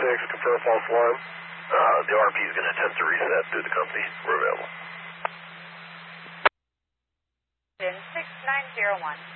confirm false alarm. The RP is going to attempt to reset through the company. We're available. 6901.